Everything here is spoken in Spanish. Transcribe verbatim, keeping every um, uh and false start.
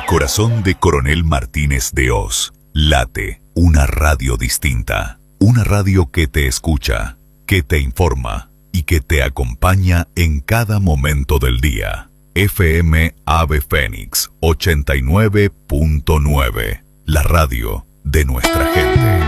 corazón de Coronel Martínez de Oz late una radio distinta. Una radio que te escucha, que te informa y que te acompaña en cada momento del día. F M Ave Fénix ochenta y nueve punto nueve, la radio de nuestra gente.